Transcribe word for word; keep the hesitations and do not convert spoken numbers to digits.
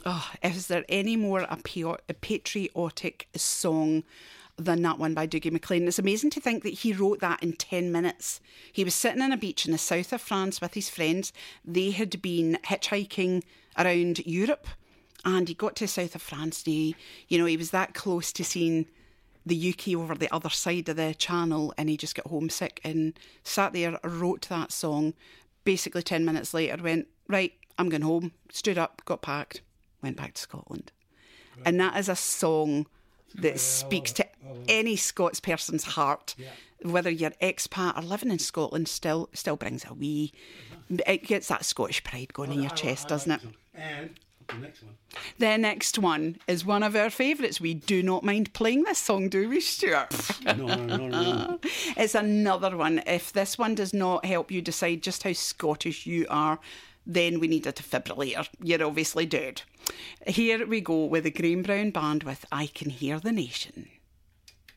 Oh, is there any more a, pio- a patriotic song than that one by Dougie MacLean? It's amazing to think that he wrote that in ten minutes. He was sitting on a beach in the south of France with his friends. They had been hitchhiking around Europe, and he got to the south of France. And he, you know, he was that close to seeing the U K over the other side of the channel, and he just got homesick and sat there, wrote that song. Basically ten minutes later went, right, I'm going home. Stood up, got packed, went back to Scotland. Right. And that is a song that yeah, speaks to any Scots person's heart, yeah. Whether you're expat or living in Scotland, still still brings a wee, it gets that Scottish pride going oh, in your I, chest, I, I doesn't like it? And the next one. The next one is one of our favourites. We do not mind playing this song, do we, Stuart? no, no, no, no. It's another one. If this one does not help you decide just how Scottish you are, then we need a defibrillator. You're obviously dead. Here we go with the Graham Brown Band with I Can Hear the Nation.